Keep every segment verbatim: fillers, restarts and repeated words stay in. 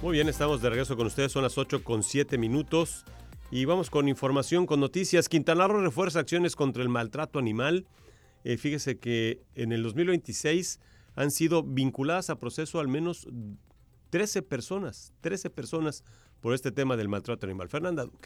Muy bien, estamos de regreso con ustedes, son las ocho con siete minutos y vamos con información, con noticias. Quintana Roo refuerza acciones contra el maltrato animal. Eh, fíjese que en el dos mil veintiséis han sido vinculadas a proceso al menos trece personas, trece personas por este tema del maltrato animal. Fernanda Duque.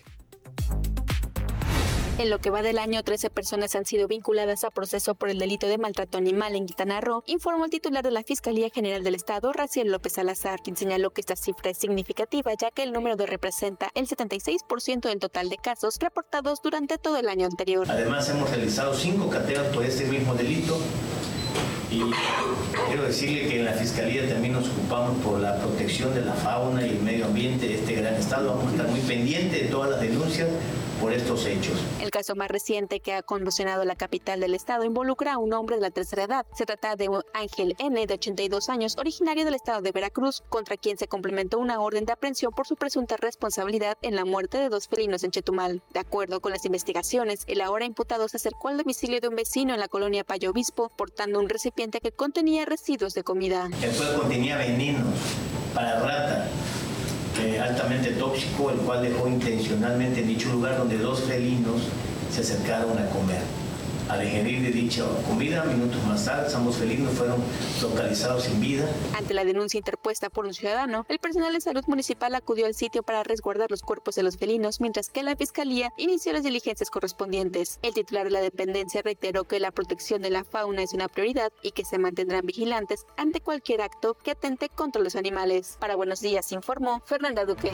En lo que va del año, trece personas han sido vinculadas a proceso por el delito de maltrato animal en Quintana Roo, informó el titular de la Fiscalía General del Estado, Raciel López Salazar, quien señaló que esta cifra es significativa ya que el número de representa el setenta y seis por ciento del total de casos reportados durante todo el año anterior. Además, hemos realizado cinco cateos por este mismo delito y quiero decirle que en la Fiscalía también nos ocupamos por la protección de la fauna y el medio ambiente de este gran estado. Vamos a estar muy pendientes de todas las denuncias por estos hechos. El caso más reciente que ha conmocionado la capital del estado involucra a un hombre de la tercera edad. Se trata de un Ángel N. de ochenta y dos años, originario del estado de Veracruz, contra quien se complementó una orden de aprehensión por su presunta responsabilidad en la muerte de dos felinos en Chetumal. De acuerdo con las investigaciones, el ahora imputado se acercó al domicilio de un vecino en la colonia Payo Obispo, portando un recipiente que contenía residuos de comida. El cual contenía venenos para rata, Eh, altamente tóxico, el cual dejó intencionalmente en dicho lugar donde dos felinos se acercaron a comer. Al ingerir de dicha comida, minutos más tarde, ambos felinos fueron localizados sin vida. Ante la denuncia interpuesta por un ciudadano, el personal de salud municipal acudió al sitio para resguardar los cuerpos de los felinos, mientras que la Fiscalía inició las diligencias correspondientes. El titular de la dependencia reiteró que la protección de la fauna es una prioridad y que se mantendrán vigilantes ante cualquier acto que atente contra los animales. Para Buenos Días informó Fernanda Duque.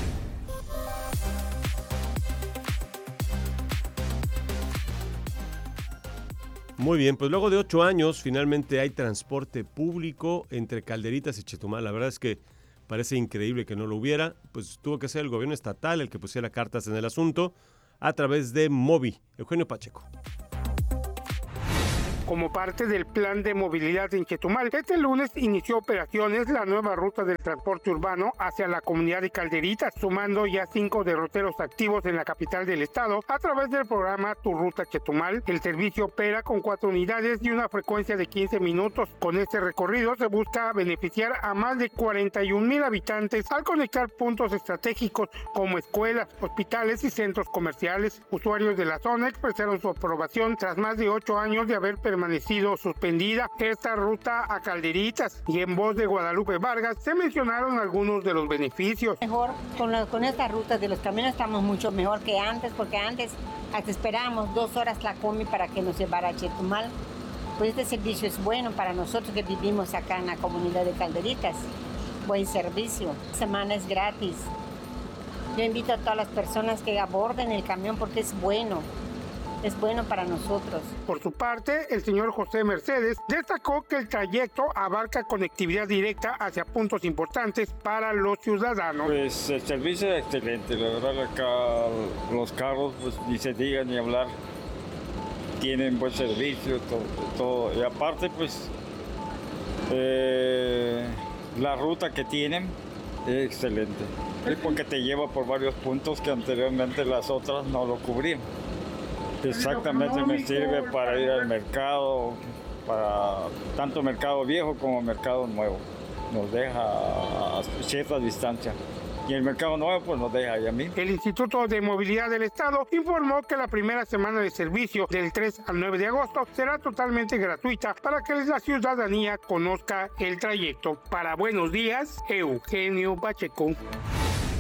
Muy bien, pues luego de ocho años finalmente hay transporte público entre Calderitas y Chetumal. La verdad es que parece increíble que no lo hubiera, pues tuvo que ser el gobierno estatal el que pusiera cartas en el asunto a través de Movi. Eugenio Pacheco. Como parte del plan de movilidad en Chetumal, este lunes inició operaciones la nueva ruta del transporte urbano hacia la comunidad de Calderitas, sumando ya cinco derroteros activos en la capital del estado a través del programa Tu Ruta Chetumal. El servicio opera con cuatro unidades y una frecuencia de quince minutos. Con este recorrido se busca beneficiar a más de cuarenta y un mil habitantes al conectar puntos estratégicos como escuelas, hospitales y centros comerciales. Usuarios de la zona expresaron su aprobación tras más de ocho años de haber permanecido permanecido suspendida esta ruta a Calderitas, y en voz de Guadalupe Vargas se mencionaron algunos de los beneficios. Mejor con, la, con esta ruta de los camiones estamos mucho mejor que antes, porque antes hasta esperábamos dos horas la comi para que nos llevara a Chetumal. Pues este servicio es bueno para nosotros que vivimos acá en la comunidad de Calderitas. Buen servicio, la semana es gratis. Yo invito a todas las personas que aborden el camión porque es bueno. Es bueno para nosotros. Por su parte, el señor José Mercedes destacó que el trayecto abarca conectividad directa hacia puntos importantes para los ciudadanos. Pues el servicio es excelente, la verdad acá los carros pues ni se diga ni hablar, tienen buen servicio, todo, todo. Y aparte pues eh, la ruta que tienen es excelente, es porque te lleva por varios puntos que anteriormente las otras no lo cubrían. Exactamente, me sirve para ir al mercado, para tanto mercado viejo como mercado nuevo. Nos deja a cierta distancia. Y el mercado nuevo pues nos deja ahí a mí. El Instituto de Movilidad del Estado informó que la primera semana de servicio del tres al nueve de agosto será totalmente gratuita para que la ciudadanía conozca el trayecto. Para Buenos Días, Eugenio Pacheco.